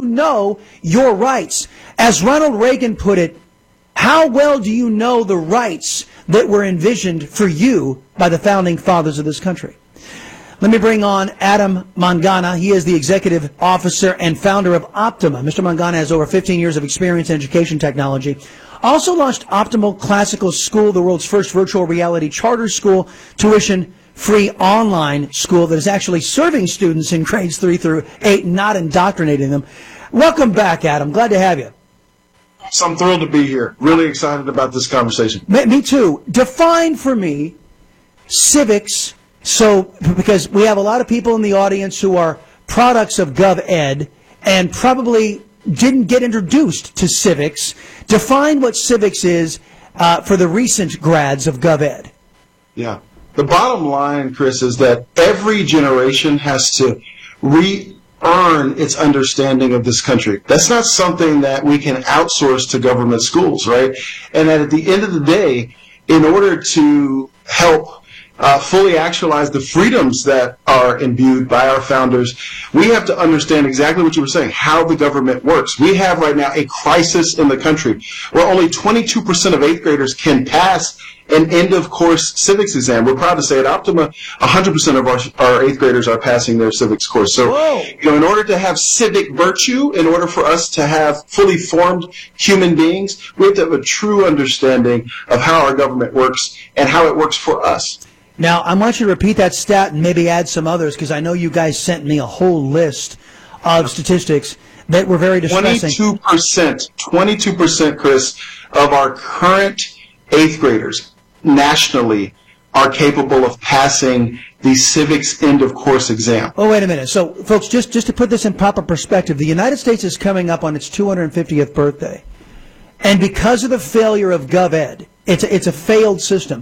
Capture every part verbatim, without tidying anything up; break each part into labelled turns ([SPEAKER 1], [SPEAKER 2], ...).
[SPEAKER 1] know your rights? As Ronald Reagan put it, how well do you know the rights that were envisioned for you by the founding fathers of this country? Let me bring on Adam Mangana. He is the executive officer and founder of Optima. Mister Mangana has over fifteen years of experience in education technology. Also launched Optimal Classical School, the world's first virtual reality charter school, tuition-free online school that is actually serving students in grades three through eight, not indoctrinating them. Welcome back, Adam. Glad to have you.
[SPEAKER 2] So I'm thrilled to be here. Really excited about this conversation.
[SPEAKER 1] Me, me too. Define for me civics, so because we have a lot of people in the audience who are products of GovEd and probably didn't get introduced to civics. Define what civics is uh, for the recent grads of GovEd.
[SPEAKER 2] Yeah. The bottom line, Chris, is that every generation has to re earn its understanding of this country. That's not something that we can outsource to government schools, right? And that at the end of the day, in order to help uh, fully actualize the freedoms that are imbued by our founders, we have to understand exactly what you were saying, how the government works. We have right now a crisis in the country where only twenty-two percent of eighth graders can pass an end-of-course civics exam. We're proud to say at Optima, one hundred percent of our, our eighth graders are passing their civics course. So,
[SPEAKER 1] Whoa.
[SPEAKER 2] you know, in order to have civic virtue, in order for us to have fully formed human beings, we have to have a true understanding of how our government works and how it works for us.
[SPEAKER 1] Now, I want you to repeat that stat and maybe add some others, because I know you guys sent me a whole list of statistics that were very distressing.
[SPEAKER 2] twenty-two percent, twenty-two percent, Chris, of our current eighth graders nationally are capable of passing the civics end-of-course exam.
[SPEAKER 1] Oh, wait a minute. So, folks, just, just to put this in proper perspective, the United States is coming up on its two hundred fiftieth birthday. And because of the failure of GovEd, it's a, it's a failed system.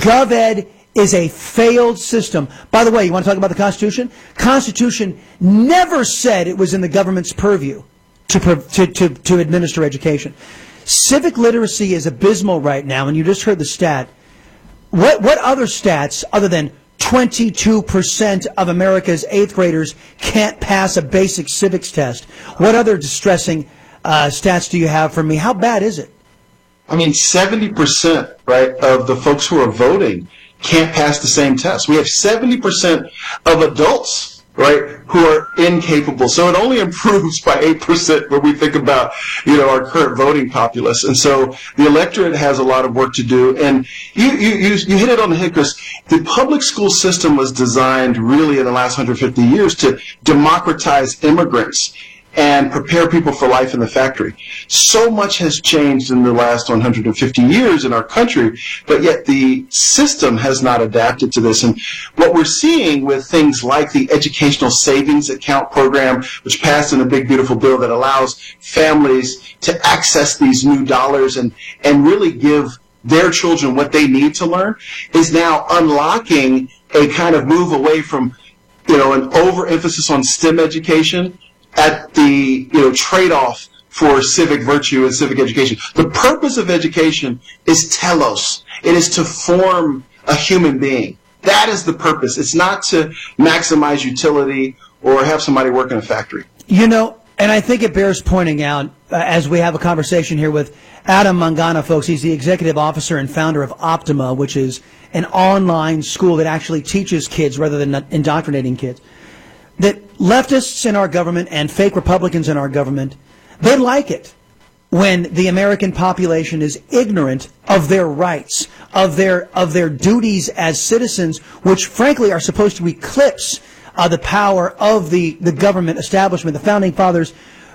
[SPEAKER 1] GovEd is a failed system. By the way, you want to talk about the Constitution? Constitution never said it was in the government's purview to, to, to, to administer education. Civic literacy is abysmal right now, and you just heard the stat. What, what other stats, other than twenty-two percent of America's eighth graders can't pass a basic civics test? What other distressing uh, stats do you have for me? How bad is it?
[SPEAKER 2] I mean, seventy percent, right, of the folks who are voting can't pass the same test. We have seventy percent of adults, right, who are incapable. So it only improves by eight percent when we think about, you know, our current voting populace. And so the electorate has a lot of work to do. And you, you, you, you hit it on the head, Chris. The public school system was designed really in the last one hundred fifty years to democratize immigrants and prepare people for life in the factory. So much has changed in the last one hundred fifty years in our country, but yet the system has not adapted to this. And what we're seeing with things like the Educational Savings Account program, which passed in a big, beautiful bill that allows families to access these new dollars and, and really give their children what they need to learn, is now unlocking a kind of move away from, you know, an overemphasis on STEM education at the, you know, trade-off for civic virtue and civic education. The purpose of education is telos. It is to form a human being. That is the purpose. It's not to maximize utility or have somebody work in a factory.
[SPEAKER 1] You know, and I think it bears pointing out, uh, as we have a conversation here with Adam Mangana, folks. He's the executive officer and founder of Optima, which is an online school that actually teaches kids rather than indoctrinating kids. That leftists in our government and fake Republicans in our government, they like it when the American population is ignorant of their rights, of their of their duties as citizens, which frankly are supposed to eclipse uh, the power of the, the government establishment. The Founding Fathers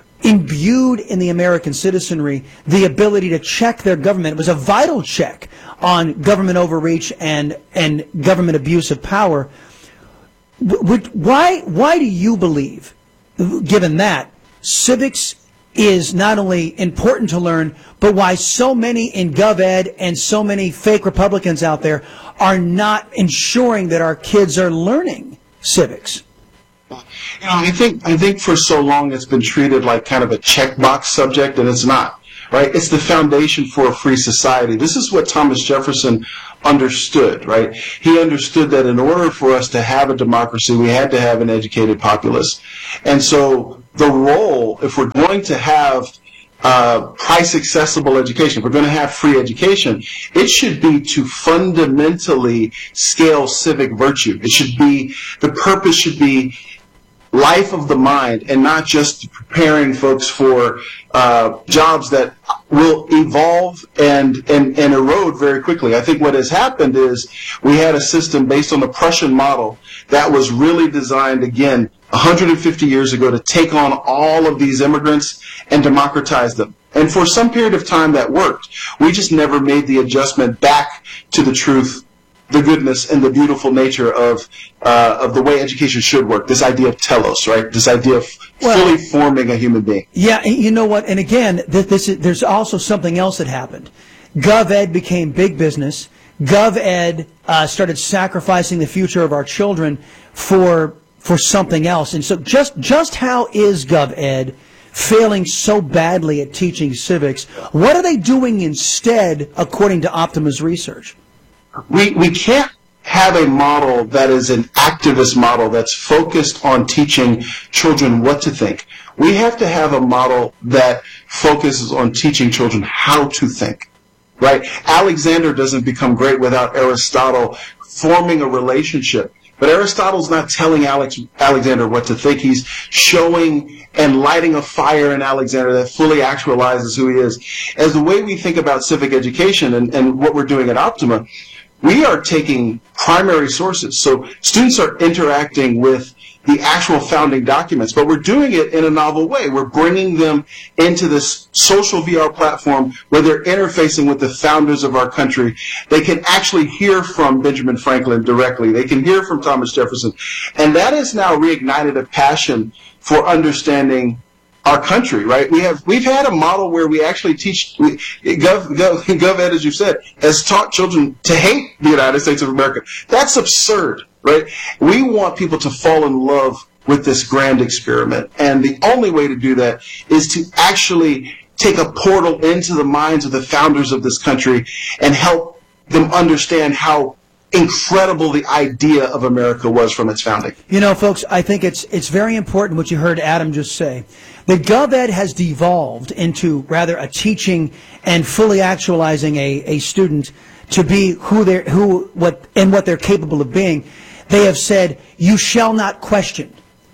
[SPEAKER 1] imbued in the American citizenry the ability to check their government. It was a vital check on government overreach and, and government abuse of power. Why, why do you believe, given that, civics is not only important to learn, but why so many in GovEd and so many fake Republicans out there are not ensuring that our kids are learning civics?
[SPEAKER 2] You know, I think, I think for so long it's been treated like kind of a checkbox subject, and it's not. Right? It's the foundation for a free society. This is what Thomas Jefferson understood, right? He understood that in order for us to have a democracy, we had to have an educated populace. And so the role, if we're going to have uh, price-accessible education, if we're going to have free education, it should be to fundamentally scale civic virtue. It should be, the purpose should be life of the mind, and not just preparing folks for uh, jobs that will evolve and, and, and erode very quickly. I think what has happened is we had a system based on the Prussian model that was really designed, again, one hundred fifty years ago to take on all of these immigrants and democratize them. And for some period of time that worked. We just never made the adjustment back to the truth, the goodness, and the beautiful nature of uh, of the way education should work. This idea of telos, right? This idea of well, fully forming a human being.
[SPEAKER 1] Yeah, you know what? And again, th this is, there's also something else that happened. GovEd became big business. GovEd uh, started sacrificing the future of our children for for something else. And so, just just how is GovEd failing so badly at teaching civics? What are they doing instead, according to Optima's research?
[SPEAKER 2] We, we can't have a model that is an activist model that's focused on teaching children what to think. We have to have a model that focuses on teaching children how to think, right? Alexander doesn't become great without Aristotle forming a relationship. But Aristotle's not telling Alex, Alexander what to think. He's showing and lighting a fire in Alexander that fully actualizes who he is. As the way we think about civic education and, and what we're doing at Optima, we are taking primary sources. So students are interacting with the actual founding documents, but we're doing it in a novel way. We're bringing them into this social V R platform where they're interfacing with the founders of our country. They can actually hear from Benjamin Franklin directly. They can hear from Thomas Jefferson. And that has now reignited a passion for understanding our country, right? We have, we've had a model where we actually teach, we, Gov, Gov, GovEd, as you said, has taught children to hate the United States of America. That's absurd, right? We want people to fall in love with this grand experiment. And the only way to do that is to actually take a portal into the minds of the founders of this country and help them understand how incredible the idea of America was from its founding.
[SPEAKER 1] You know, folks, I think it's it's very important what you heard Adam just say, that GovEd has devolved into rather a teaching and fully actualizing a, a student to be who they're who what and what they're capable of being. They have said, you shall not question.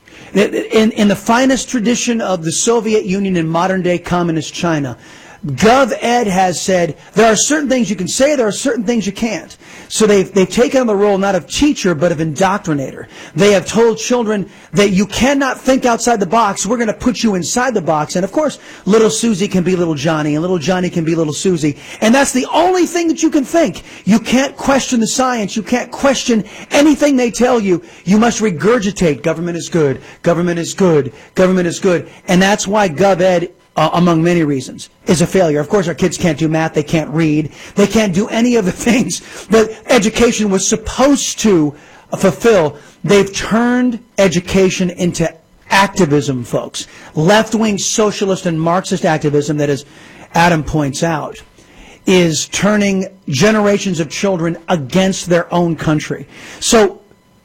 [SPEAKER 1] In, in the finest tradition of the Soviet Union and modern-day communist China, GovEd has said there are certain things you can say, there are certain things you can't. So they've, they've taken on the role not of teacher, but of indoctrinator. They have told children that you cannot think outside the box, we're going to put you inside the box. And of course, little Susie can be little Johnny, and little Johnny can be little Susie. And that's the only thing that you can think. You can't question the science. You can't question anything they tell you. You must regurgitate, government is good, government is good, government is good. And that's why GovEd, Uh, among many reasons, is a failure. Of course, our kids can't do math, they can't read, they can't do any of the things that education was supposed to uh, fulfill. They've turned education into activism, folks. Left-wing socialist and Marxist activism that, as Adam points out, is turning generations of children against their own country. So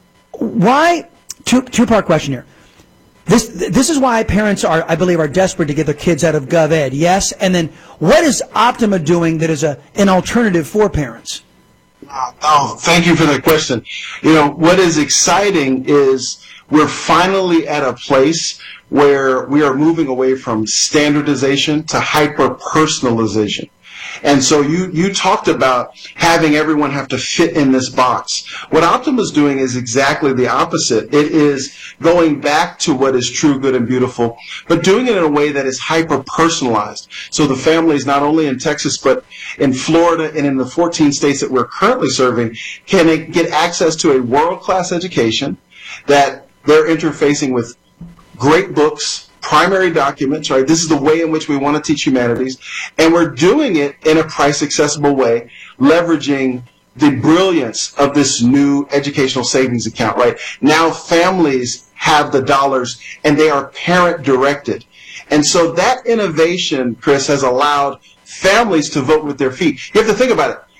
[SPEAKER 1] why, two, two-part question here. This, this is why parents are, I believe, are desperate to get their kids out of GovEd, yes? And then what is Optima doing that is a, an alternative for parents?
[SPEAKER 2] Oh, thank you for that question. You know, what is exciting is we're finally at a place where we are moving away from standardization to hyper-personalization. And so you, you talked about having everyone have to fit in this box. What Optima is doing is exactly the opposite. It is going back to what is true, good, and beautiful, but doing it in a way that is hyper-personalized. So the families, not only in Texas, but in Florida and in the fourteen states that we're currently serving, can get access to a world-class education that they're interfacing with great books, primary documents, right? This is the way in which we want to teach humanities. And we're doing it in a price-accessible way, leveraging the brilliance of this new educational savings account, right? Now families have the dollars, and they are parent-directed. And so that innovation, Chris, has allowed families to vote with their feet. You have to think about it.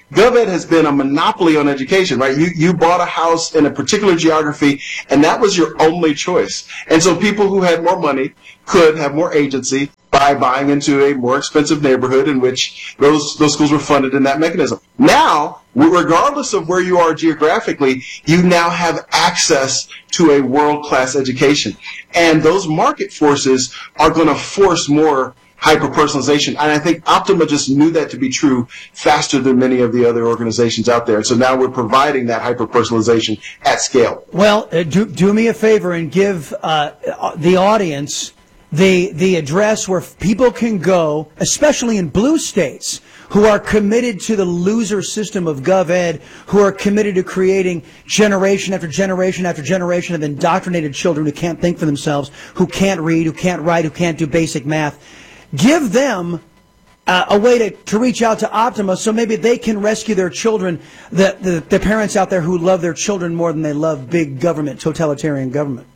[SPEAKER 2] GovEd has been a monopoly on education, right? You you bought a house in a particular geography, and that was your only choice. And so people who had more money could have more agency by buying into a more expensive neighborhood in which those those schools were funded in that mechanism. Now, regardless of where you are geographically, you now have access to a world-class education. And those market forces are going to force more hyper-personalization. And I think Optima just knew that to be true faster than many of the other organizations out there. And so now we're providing that hyper-personalization at scale.
[SPEAKER 1] Well, uh, do, do me a favor and give uh, the audience the the address where people can go, especially in blue states, who are committed to the loser system of GovEd, who are committed to creating generation after generation after generation of indoctrinated children who can't think for themselves, who can't read, who can't write, who can't do basic math. Give them uh, a way to, to reach out to Optima so maybe they can rescue their children, the, the, the parents out there who love their children more than they love big government, totalitarian government.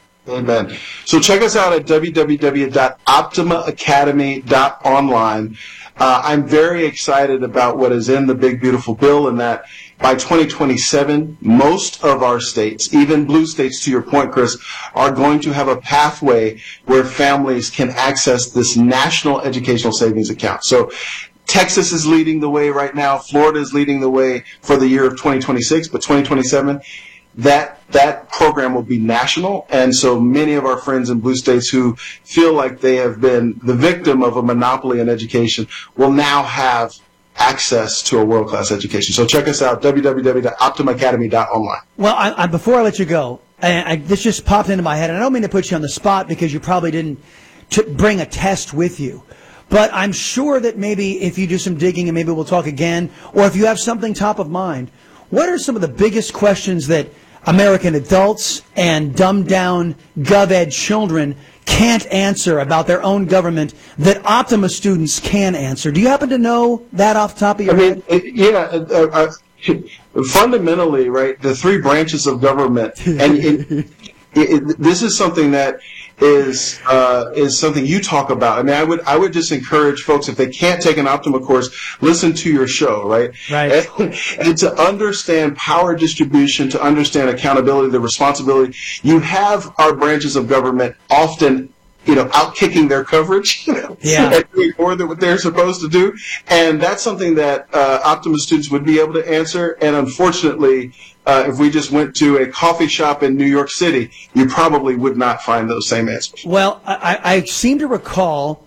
[SPEAKER 2] Amen. So check us out at w w w dot optima academy dot online. Uh, I'm very excited about what is in the Big Beautiful Bill, and that by twenty twenty-seven, most of our states, even blue states to your point, Chris, are going to have a pathway where families can access this national educational savings account. So Texas is leading the way right now. Florida is leading the way for the year of twenty twenty-six, but twenty twenty-seven, that that program will be national. And so many of our friends in blue states who feel like they have been the victim of a monopoly in education will now have access to a world-class education. So check us out, w w w dot optima academy dot online.
[SPEAKER 1] Well, I, I, before I let you go, I, I, this just popped into my head, and I don't mean to put you on the spot because you probably didn't t- bring a test with you. But I'm sure that maybe if you do some digging, and maybe we'll talk again, or if you have something top of mind, what are some of the biggest questions that American adults and dumbed-down GovEd children can't answer about their own government that Optima students can answer? Do you happen to know that off the top of your
[SPEAKER 2] I mean,
[SPEAKER 1] head?
[SPEAKER 2] it, yeah, uh, uh, fundamentally, right, the three branches of government, and it, it, it, this is something that is uh, is something you talk about. I mean, I would I would just encourage folks, if they can't take an Optima course, listen to your show, right?
[SPEAKER 1] Right.
[SPEAKER 2] And, and to understand power distribution, to understand accountability, the responsibility. You have our branches of government often, you know, out kicking their coverage,
[SPEAKER 1] yeah,
[SPEAKER 2] and doing more than what they're supposed to do, and that's something that uh, Optima students would be able to answer. And unfortunately, uh, if we just went to a coffee shop in New York City, you probably would not find those same answers.
[SPEAKER 1] Well, I, I seem to recall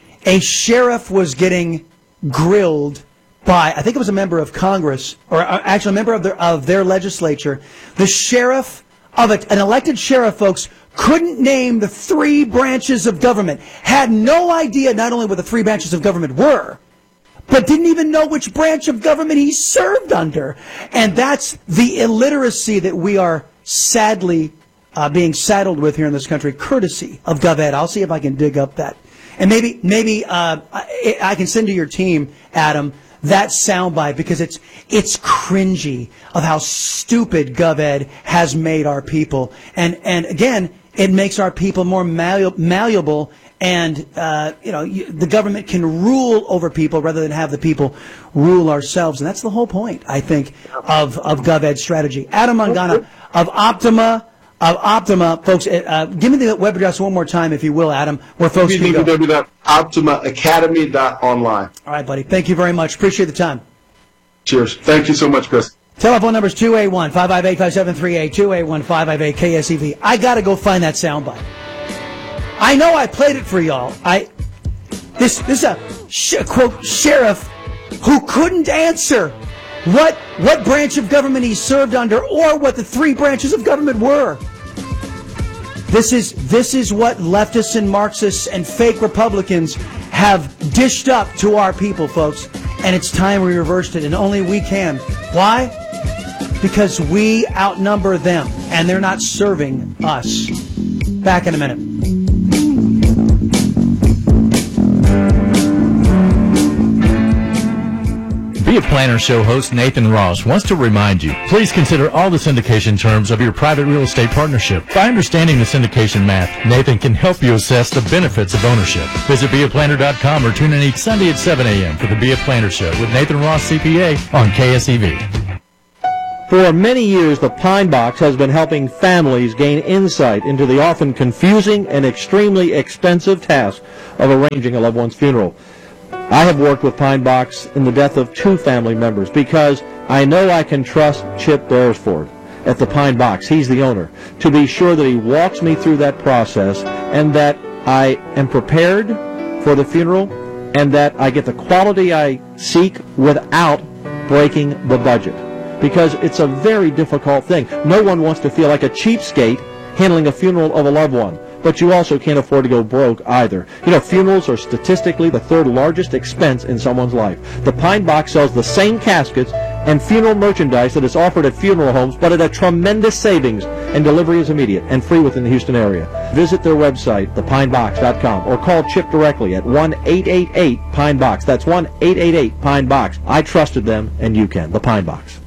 [SPEAKER 1] a sheriff was getting grilled by, I think it was a member of Congress, or actually a member of their, of their legislature. The sheriff of a, an elected sheriff, folks, couldn't name the three branches of government, had no idea not only what the three branches of government were, but didn't even know which branch of government he served under. And that's the illiteracy that we are sadly uh, being saddled with here in this country, courtesy of GovEd. I'll see if I can dig up that. And maybe maybe uh, I, I can send to your team, Adam, that soundbite, because it's it's cringy of how stupid GovEd has made our people. And, and again, it makes our people more malleable, malleable and, uh, you know, you, the government can rule over people rather than have the people rule ourselves. And that's the whole point, I think, of, of GovEd's strategy. Adam Mangana of Optima, of Optima, folks, uh, give me the web address one more time, if you will, Adam, where folks can go.
[SPEAKER 2] w w w dot optima academy dot online.
[SPEAKER 1] All right, buddy. Thank you very much. Appreciate the time.
[SPEAKER 2] Cheers. Thank you so much, Chris.
[SPEAKER 1] Telephone number is two eight one, five five eight, five seven three eight, two eight one, five five eight, K S E V. I got to go find that soundbite. I know I played it for y'all. I this this is a sh- quote sheriff who couldn't answer what what branch of government he served under or what the three branches of government were. This is this is what leftists and Marxists and fake Republicans have dished up to our people, folks. And it's time we reversed it, and only we can. Why? Because we outnumber them, and they're not serving us. Back in a minute.
[SPEAKER 3] Be a Planner Show host Nathan Ross wants to remind you, please consider all the syndication terms of your private real estate partnership. By understanding the syndication math, Nathan can help you assess the benefits of ownership. Visit be a planner dot com or tune in each Sunday at seven a.m. for the Be a Planner Show with Nathan Ross, C P A, on K S E V.
[SPEAKER 4] For many years, the Pine Box has been helping families gain insight into the often confusing and extremely expensive task of arranging a loved one's funeral. I have worked with Pine Box in the death of two family members because I know I can trust Chip Beresford at the Pine Box. He's the owner. To be sure that he walks me through that process and that I am prepared for the funeral and that I get the quality I seek without breaking the budget. Because it's a very difficult thing. No one wants to feel like a cheapskate handling a funeral of a loved one. But you also can't afford to go broke either. You know, funerals are statistically the third largest expense in someone's life. The Pine Box sells the same caskets and funeral merchandise that is offered at funeral homes, but at a tremendous savings, and delivery is immediate and free within the Houston area. Visit their website, the pine box dot com, or call Chip directly at one eight eight eight Pine Box. That's one eight eight eight Pine Box. I trusted them, and you can. The Pine Box.